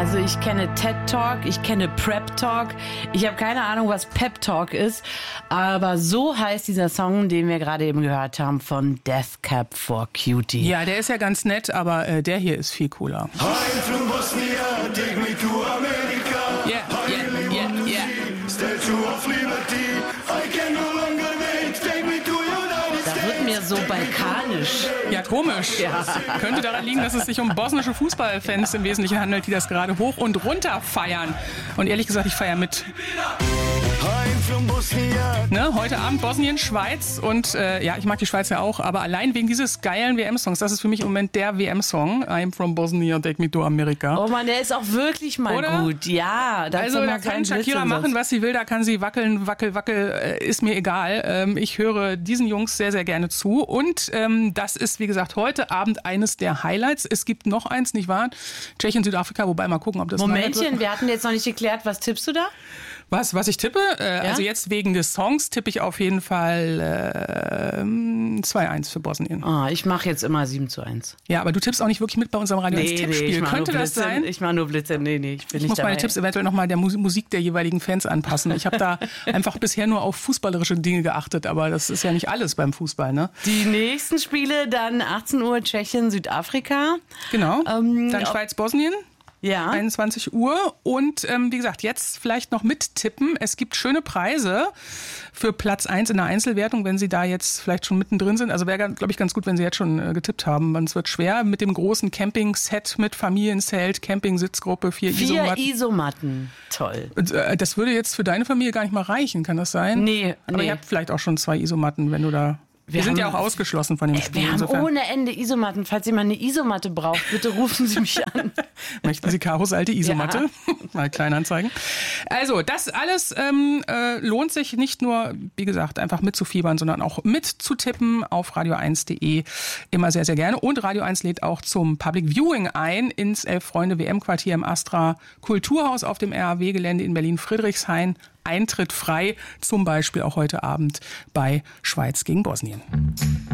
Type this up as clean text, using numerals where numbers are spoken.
Also ich kenne TED Talk, ich kenne Prep Talk. Ich habe keine Ahnung, was Pep Talk ist. Aber so heißt dieser Song, den wir gerade eben gehört haben von Death Cab for Cutie. Ja, der ist ja ganz nett, aber der hier ist viel cooler. I'm from Bosnia, take me to America. Yeah. Statue of Liberty, I can no longer wait, take me to United Das wird mir so balkanisch. Ja, komisch. Ja. Das könnte daran liegen, dass es sich um bosnische Fußballfans im Wesentlichen handelt, die das gerade hoch und runter feiern. Und ehrlich gesagt, ich feiere mit. I'm from Bosnia. Ne, heute Abend Bosnien, Schweiz und ja, ich mag die Schweiz ja auch, aber allein wegen dieses geilen WM-Songs, das ist für mich im Moment der WM-Song. I'm from Bosnia, take me to America. Oh Mann, der ist auch wirklich mal Oder? gut. Ja, Also da kann Shakira machen, was sie will, da kann sie wackeln, wackel, ist mir egal. Ich höre diesen Jungs sehr, sehr gerne zu und das ist, wie gesagt, heute Abend eines der Highlights. Es gibt noch eins, nicht wahr? Tschechien, Südafrika, wobei mal gucken, ob das Momentchen, wir hatten jetzt noch nicht geklärt, was tippst du da? Was ich tippe? Also jetzt wegen des Songs tippe ich auf jeden Fall 2-1 für Bosnien. Oh, ich mache jetzt immer 7:1. Ja, aber du tippst auch nicht wirklich mit bei unserem Radio 1 Tippspiel. ich mach Könnte nur das Blödsinn. sein? Ich mache nur Blödsinn. Nee, ich bin Ich nicht muss dabei. meine Tipps eventuell nochmal der Musik der jeweiligen Fans anpassen. Ich habe da einfach bisher nur auf fußballerische Dinge geachtet, aber das ist ja nicht alles beim Fußball, ne? Die nächsten Spiele dann 18 Uhr Tschechien, Südafrika. Genau. Dann Schweiz, Bosnien. Ja. 21 Uhr und wie gesagt, jetzt vielleicht noch mittippen. Es gibt schöne Preise für Platz 1 in der Einzelwertung, wenn Sie da jetzt vielleicht schon mittendrin sind. Also wäre, glaube ich, ganz gut, wenn Sie jetzt schon getippt haben. Es wird schwer mit dem großen Camping-Set mit Familienzelt, Camping-Sitzgruppe, 4 Isomatten. 4 Isomatten. Toll. Und, das würde jetzt für deine Familie gar nicht mal reichen, kann das sein? Nee. Aber ihr habt vielleicht auch schon 2 Isomatten, wenn du da... Wir sind ja auch ausgeschlossen von dem Spiel. Wir haben insofern. ohne Ende Isomatten. Falls jemand eine Isomatte braucht, bitte rufen Sie mich an. Möchten Sie Karos alte Isomatte? Ja. Mal Kleinanzeigen. Also, das alles lohnt sich nicht nur, wie gesagt, einfach mitzufiebern, sondern auch mitzutippen auf radio1.de. Immer sehr, sehr gerne. Und Radio 1 lädt auch zum Public Viewing ein ins Elf-Freunde-WM-Quartier im Astra Kulturhaus auf dem RAW-Gelände in Berlin-Friedrichshain. Eintritt frei, zum Beispiel auch heute Abend bei Schweiz gegen Bosnien.